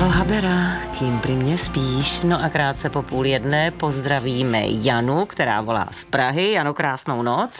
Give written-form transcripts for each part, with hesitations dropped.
Michal Habera, kým pri mne spíš. No a krátce po 12:30 pozdravíme Janu, která volá z Prahy. Jano, krásnou noc.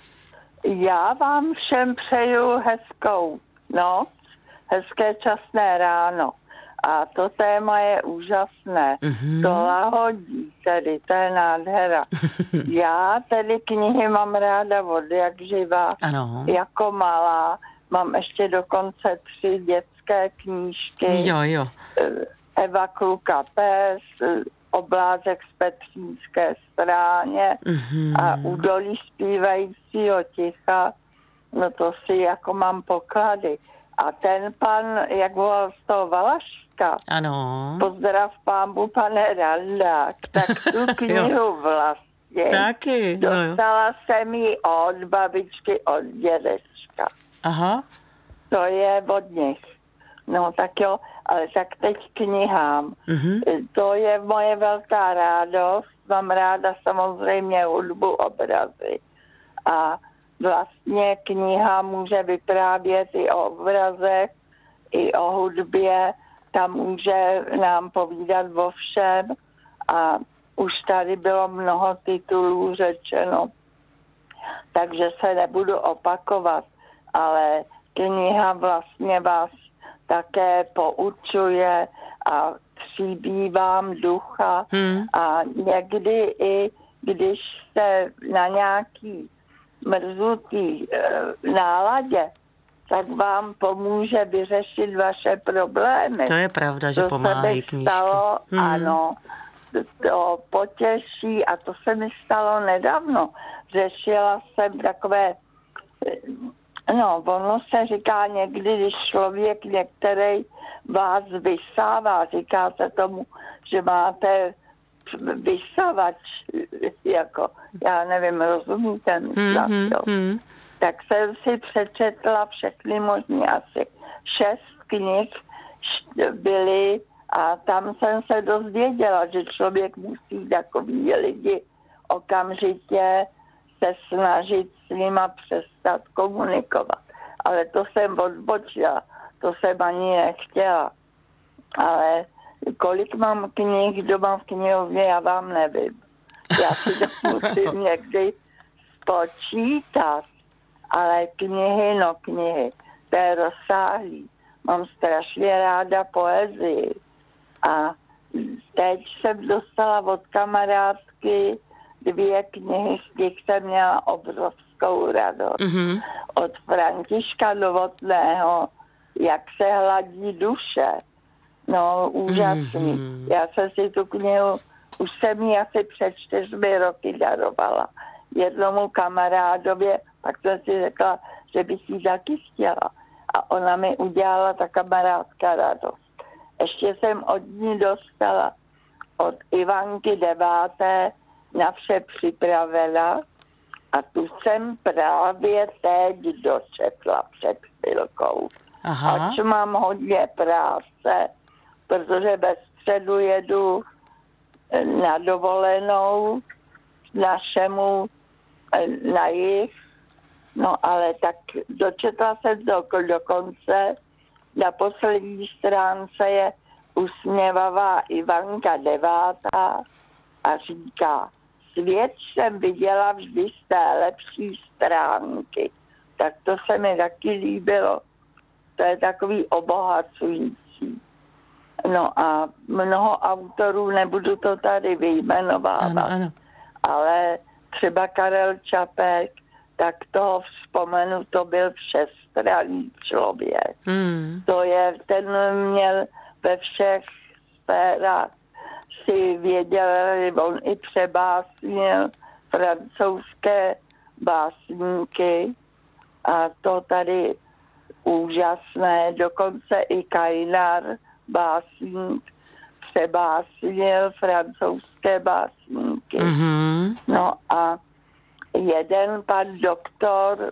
Já vám všem přeju hezkou noc, hezké časné ráno. A to téma je úžasné. To lahodí tedy, to je nádhera. Já tedy knihy mám ráda od jak živa. Ano. Jako malá. Mám ještě dokonce 3 dětské knížky. Jo. Eva Kluka pes, Oblázek z Petřínské stráně a Údolí zpívajícího ticha. No to si jako mám poklady. A ten pan, jak volal z toho Valašska, Ano. pozdrav pámbu, pane Randák, tak tu knihu vlastně Taky. dostala jsem ji od babičky, od dědečka. Aha. To je od nich. No tak jo, ale tak teď knihám. To je moje velká rádost. Mám ráda samozřejmě hudbu, obrazy. A vlastně kniha může vyprávět i o obrazech, i o hudbě. Tam může nám povídat o všem. A už tady bylo mnoho titulů řečeno. Takže se nebudu opakovat. Ale kniha vlastně vás také poučuje a tříbí vám ducha a někdy i když jste na nějaký mrzutý náladě, tak vám pomůže vyřešit vaše problémy. To je pravda, že pomáhají knížky. Stalo, ano, to potěší a to se mi stalo nedávno. Řešila jsem takové... No, ono se říká někdy, když člověk některý vás vysává, říká se tomu, že máte vysavač, jako, já nevím, rozumíte, tak jsem si přečetla všechny možný asi 6 knih byly a tam jsem se dozvěděla, že člověk musí takový lidi okamžitě se snažit s nima přestat komunikovat. Ale to jsem odbočila, to jsem ani nechtěla. Ale kolik mám knih doma v knihovně, já vám nevím. Já si to musím někdy spočítat. Ale knihy, to je rozsáhlý. Mám strašně ráda poezii. A teď jsem dostala od kamarádky 2 knihy, z těch jsem měla obrovskou radost. Od Františka Novotného, Jak se hladí duše. No, úžasný. Já jsem si tu knihu, už jsem ji asi před 4 roky darovala jednomu kamarádově, pak jsem si řekla, že bych ji taky chtěla. A ona mi udělala ta kamarádka radost. Ještě jsem od ní dostala od Ivanky 9. Na vše připravena a tu jsem právě teď dočetla před chvilkou. Ač mám hodně práce, protože ve středu jedu na dovolenou našemu na jih, no ale tak dočetla jsem to dokonce. Na poslední stránce je usměvavá Ivanka 9. a říká: svět jsem viděla vždy z té lepší stránky. Tak to se mi taky líbilo. To je takový obohacující. No a mnoho autorů, nebudu to tady vyjmenovávat, ale třeba Karel Čapek, tak toho vzpomenu, to byl všestranný člověk. To je, ten měl ve všech sférách si věděl, on i přebásnil francouzské básníky a to tady úžasné, dokonce i Kajnar, básník, přebásnil francouzské básníky. No a jeden pan doktor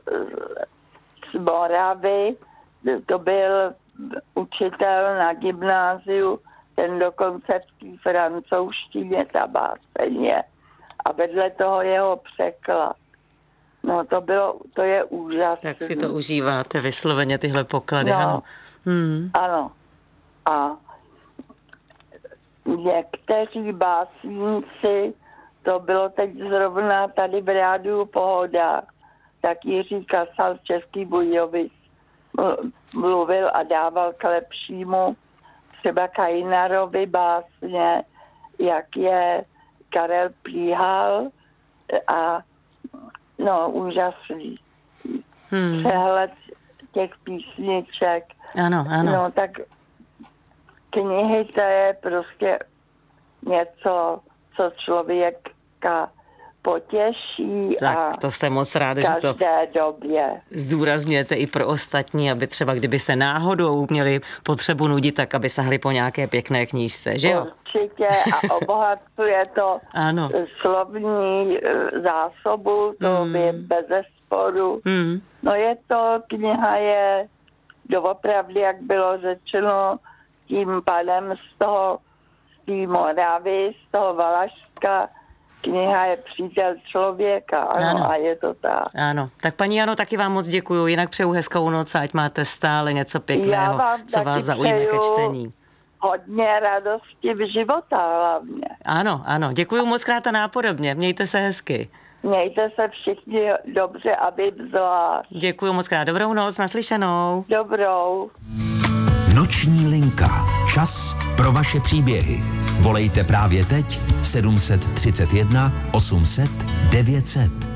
z Moravy, to byl učitel na gymnáziu, ten dokonce v té francouzštině ta báseň je. A vedle toho jeho překlad. No to je úžasné. Tak si to užíváte vysloveně tyhle poklady, no, ano. Ano. A někteří básníci, to bylo teď zrovna tady v rádiu Pohoda, tak Jiří Kasal z Český Budějovic mluvil a dával k lepšímu třeba Kajnarovi básně, jak je Karel Plíhal a no úžasný přehled těch písniček. Ano. No tak knihy to je prostě něco, co člověka potěší. Tak a to jsem moc ráda, že to době zdůrazňujete i pro ostatní, aby třeba kdyby se náhodou měli potřebu nudit, tak aby sahli po nějaké pěkné knížce, že jo? Určitě a obohacuje to ano. slovní zásobu, to je bezesporu. No kniha je doopravdy, jak bylo řečeno tím panem z té Moravy, z toho Valašska. Kniha je přítel člověka, ano, a je to tak. Ano, tak paní Jano, taky vám moc děkuju, jinak přeju hezkou noc, ať máte stále něco pěkného, co vás zaujme ke čtení. Hodně radosti v života hlavně. Ano, děkuju moc krát a nápodobně, mějte se hezky. Mějte se všichni dobře a vy zvlášť. Děkuju moc krát, dobrou noc, naslyšenou. Dobrou. Noční linka. Čas pro vaše příběhy. Volejte právě teď 731 800 900.